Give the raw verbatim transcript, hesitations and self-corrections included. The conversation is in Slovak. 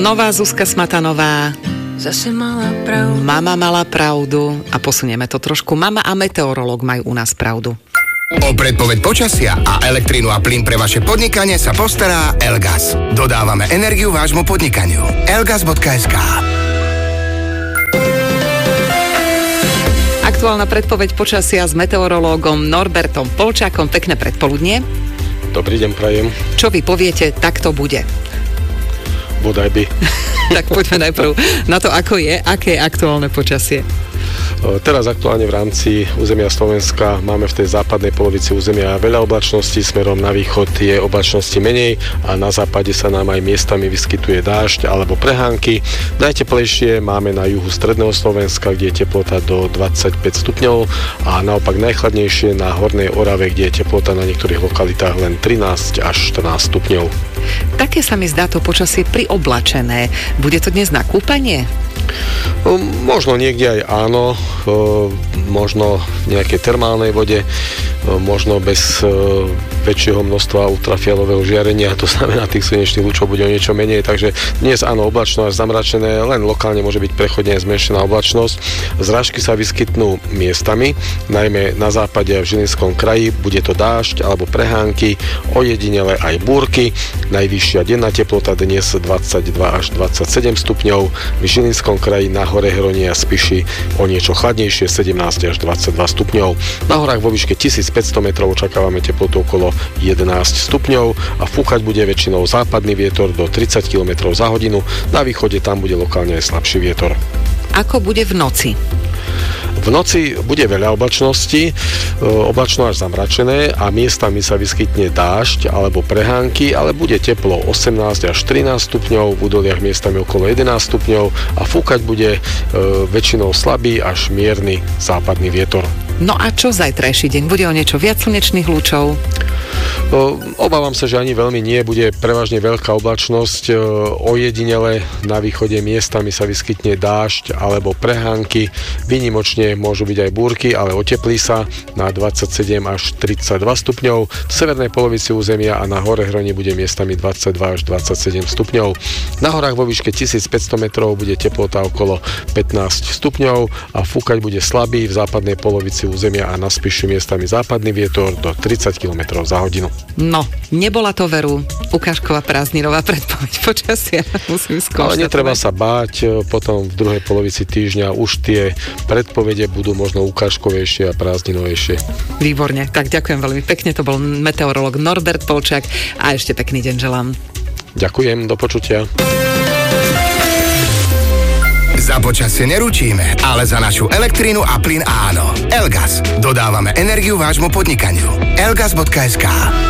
Nová Zuzka Smatanová. Zase mala pravdu. Mama mala pravdu. A posunieme to trošku. Mama a meteorológ majú u nás pravdu. O predpoveď počasia a elektrínu a plyn pre vaše podnikanie sa postará Elgas. Dodávame energiu vášmu podnikaniu. elgas bodka es ká. Aktuálna predpoveď počasia s meteorológom Norbertom Polčákom. Pekné predpoludnie. Dobrý deň, prajem. Čo vy poviete, tak to bude. Bodaj by. Tak poďme najprv na to, ako je, aké je aktuálne počasie. Teraz aktuálne v rámci územia Slovenska máme v tej západnej polovici územia veľa oblačností, smerom na východ je oblačnosti menej a na západe sa nám aj miestami vyskytuje dážď alebo prehánky. Najteplejšie máme na juhu stredného Slovenska, kde je teplota do dvadsaťpäť stupňov a naopak najchladnejšie na Hornej Orave, kde je teplota na niektorých lokalitách len trinásť až štrnásť stupňov. Také sa mi zdá to počasie prioblačené. Bude to dnes na kúpanie? Možno niekde aj áno, možno v nejakej termálnej vode, možno bez väčšieho množstva ultrafialového žiarenia, to znamená tých slnečných lúčov bude o niečo menej, takže dnes áno, oblačno až zamračené, len lokálne môže byť prechodne zmenšená oblačnosť. Zrážky sa vyskytnú miestami, najmä na západe a v Žilinskom kraji, bude to dážď alebo prehánky, ojedinele aj búrky. Najvyššia denná teplota dnes dvadsaťdva až dvadsaťsedem stupňov, v Žilinskom kraji na hore Hronie a Spiši o niečo chladnejšie sedemnásť až dvadsaťdva stupňov. Na horách vo výške tisícpäťsto metrov očakávame teplotu okolo jedenásť stupňov a fúkať bude väčšinou západný vietor do tridsať kilometrov za hodinu. Na východe tam bude lokálne aj slabší vietor. Ako bude v noci? V noci bude veľa oblačností, oblačno až zamračené a miestami sa vyskytne dážď alebo prehánky, ale bude teplo osemnásť až trinásť stupňov, v údoliach miestami okolo jedenásť stupňov a fúkať bude e, väčšinou slabý až mierny západný vietor. No a čo zajtrajší deň? Bude o niečo viac slnečných lúčov? O, obávam sa, že ani veľmi nie, bude prevažne veľká oblačnosť, ojedinele na východe miestami sa vyskytne dážď alebo prehánky, výnimočne môžu byť aj búrky, ale oteplí sa na dvadsaťsedem až tridsaťdva stupňov, v severnej polovici územia a na hore Hronie bude miestami dvadsaťdva až dvadsaťsedem stupňov. Na horách vo výške tisícpäťsto metrov bude teplota okolo pätnásť stupňov a fúkať bude slabý v západnej polovici územia a na Spiši miestami západný vietor do tridsať kilometrov za hodinu. No, nebola to veru ukážková prázdninová predpoveď počasia, musím skonštatovať. Ale netreba sa báť, potom v druhej polovici týždňa už tie predpovede budú možno ukážkovejšie a prázdninovejšie. Výborne, tak ďakujem veľmi pekne, to bol meteorológ Norbert Polčák a ešte pekný deň želám. Ďakujem, do počutia. Za počasie neručíme, ale za našu elektrínu a plyn áno. Elgas. Dodávame energiu vášmu podnikaniu. elgas bodka es ká.